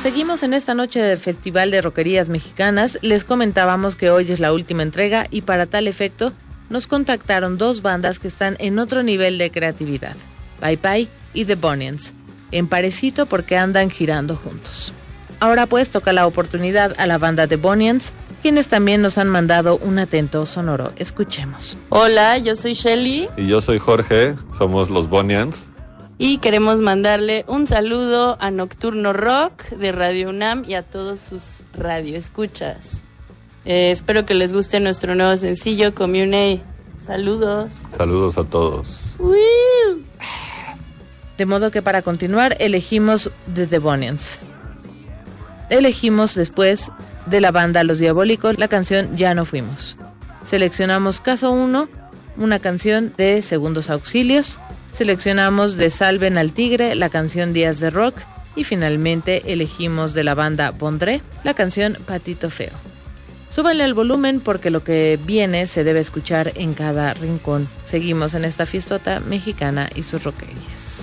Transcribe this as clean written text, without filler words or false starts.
Seguimos en esta noche del Festival de Rockerías Mexicanas. Les comentábamos que hoy es la última entrega y para tal efecto nos contactaron dos bandas que están en otro nivel de creatividad, Bye Bye y The Bonians, en parecito porque andan girando juntos. Ahora pues toca la oportunidad a la banda The Bonians, quienes también nos han mandado un atento sonoro. Escuchemos. Hola, yo soy Shelly. Y yo soy Jorge, somos los Bonians. Y queremos mandarle un saludo a Nocturno Rock de Radio UNAM y a todos sus radioescuchas. Espero que les guste nuestro nuevo sencillo, Commune. Saludos. Saludos a todos. ¡Woo! De modo que para continuar elegimos The Bonians. Elegimos después de la banda Los Diabólicos la canción Ya no fuimos. Seleccionamos Caso 1, una canción de Segundos Auxilios. Seleccionamos de Salven al Tigre la canción Días de Rock. Y finalmente elegimos de la banda Bondré la canción Patito Feo. Súbanle el volumen porque lo que viene se debe escuchar en cada rincón. Seguimos en esta fiestota mexicana y sus rockerías.